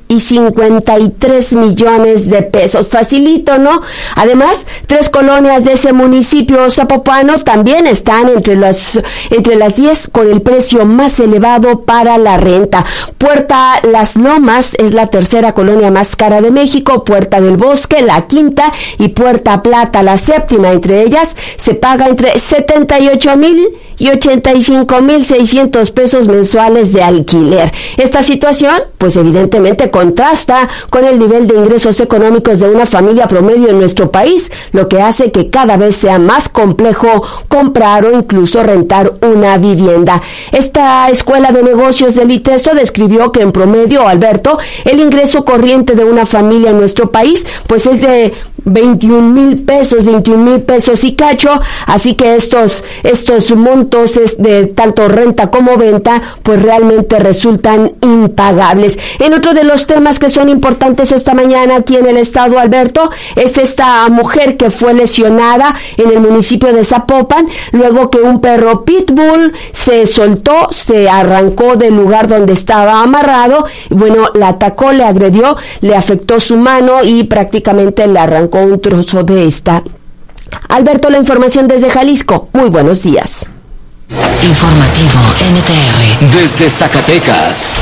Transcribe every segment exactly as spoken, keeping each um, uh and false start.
y cincuenta y tres millones de pesos. Facilito, ¿no? Además, tres colonias de ese municipio zapopano también están entre las entre las diez con el precio más elevado para la renta. Puerta Las Lomas es la tercera colonia más cara de México, Puerta del Bosque la quinta y Puerta Plata la séptima. Entre ellas se paga entre setenta y ocho mil y ochenta y cinco mil seiscientos pesos mensuales de alquiler. Esta situación, pues evidentemente contrasta con el nivel de ingresos económicos de una familia promedio en nuestro país, lo que hace que cada vez sea más complejo comprar o incluso rentar una vivienda. Esta escuela de negocios del ITESO describió que en promedio, Alberto, el ingreso corriente de una familia en nuestro país, pues es de veintiún mil pesos, veintiún mil pesos y cacho, así que estos, estos montos de tanto renta como venta, pues realmente resultan impagables. En otro de los temas que son importantes esta mañana aquí en el estado, Alberto, es esta mujer que fue lesionada en el municipio de Zapopan, luego que un perro pitbull se soltó, se arrancó del lugar donde estaba amarrado, bueno, la atacó, le agredió, le afectó su mano y prácticamente le arrancó un trozo de esta. Alberto, la información desde Jalisco. Muy buenos días. Informativo N T R desde Zacatecas.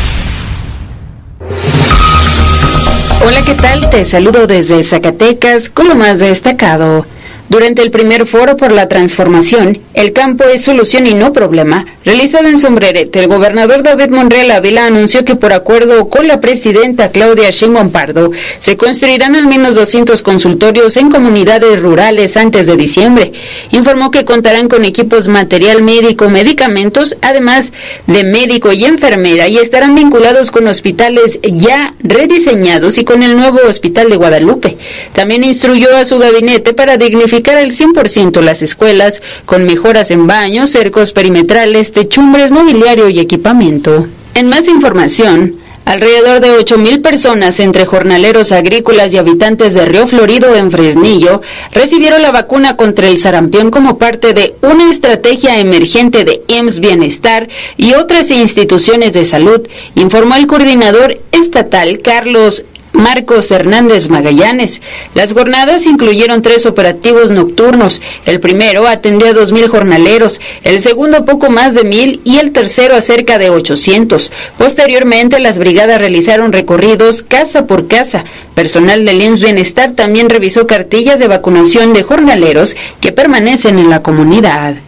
Hola, ¿qué tal? Te saludo desde Zacatecas con lo más destacado. Durante el primer foro por la transformación, El campo es solución y no problema, realizado en Sombrerete, el gobernador David Monreal Ávila anunció que por acuerdo con la presidenta Claudia Sheinbaum Pardo, se construirán al menos doscientos consultorios en comunidades rurales antes de diciembre. Informó que contarán con equipos, material médico, medicamentos, además de médico y enfermera, y estarán vinculados con hospitales ya rediseñados y con el nuevo Hospital de Guadalupe. También instruyó a su gabinete para dignificar al cien por ciento las escuelas, con mejoras en baños, cercos perimetrales, techumbres, mobiliario y equipamiento. En más información, alrededor de ocho mil personas, entre jornaleros agrícolas y habitantes de Río Florido en Fresnillo, recibieron la vacuna contra el sarampión como parte de una estrategia emergente de I M S S Bienestar y otras instituciones de salud, informó el coordinador estatal Carlos Marcos Hernández Magallanes. Las jornadas incluyeron tres operativos nocturnos. El primero atendió a dos mil jornaleros, el segundo poco más de mil y el tercero a cerca de ochocientos. Posteriormente, las brigadas realizaron recorridos casa por casa. Personal del I M S S Bienestar también revisó cartillas de vacunación de jornaleros que permanecen en la comunidad.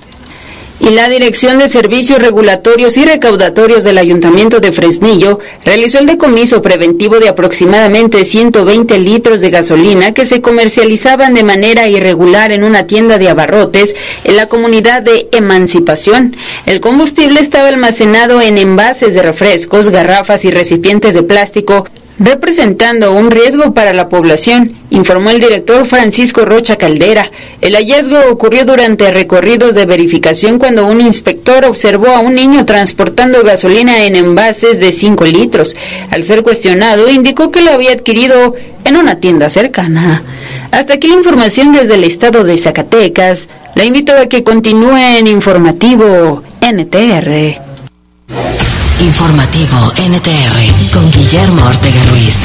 Y la Dirección de Servicios Regulatorios y Recaudatorios del Ayuntamiento de Fresnillo realizó el decomiso preventivo de aproximadamente ciento veinte litros de gasolina que se comercializaban de manera irregular en una tienda de abarrotes en la comunidad de Emancipación. El combustible estaba almacenado en envases de refrescos, garrafas y recipientes de plástico, representando un riesgo para la población, informó el director Francisco Rocha Caldera. El hallazgo ocurrió durante recorridos de verificación cuando un inspector observó a un niño transportando gasolina en envases de cinco litros. Al ser cuestionado, indicó que lo había adquirido en una tienda cercana. Hasta aquí la información desde el estado de Zacatecas. La invito a que continúe en Informativo N T R. Informativo N T R con Guillermo Ortega Ruiz.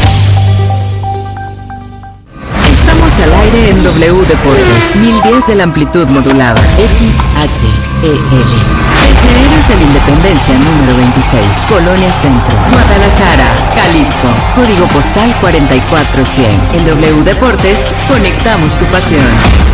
Estamos al aire en W Deportes, mil diez de la amplitud modulada, X H E L. Ingenieros de la Independencia número veintiséis, Colonia Centro, Guadalajara, Jalisco, código postal cuarenta y cuatro cien. En W Deportes, conectamos tu pasión.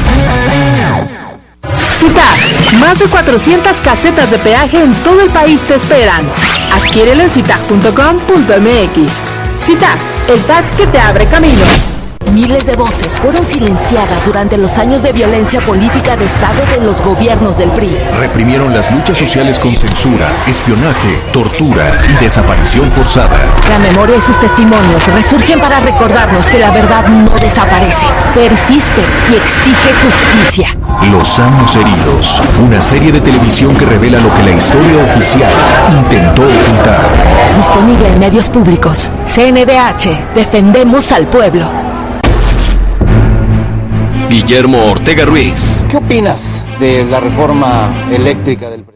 CITAG, más de cuatrocientas casetas de peaje en todo el país te esperan. Adquiérelo en citag punto com punto m x. CITAG, el tag que te abre camino. Miles de voces fueron silenciadas durante los años de violencia política de Estado de los gobiernos del P R I. Reprimieron las luchas sociales con censura, espionaje, tortura y desaparición forzada. La memoria y sus testimonios resurgen para recordarnos que la verdad no desaparece, persiste y exige justicia. Los años heridos, una serie de televisión que revela lo que la historia oficial intentó ocultar. Disponible en medios públicos. C N D H, defendemos al pueblo. Guillermo Ortega Ruiz. ¿Qué opinas de la reforma eléctrica del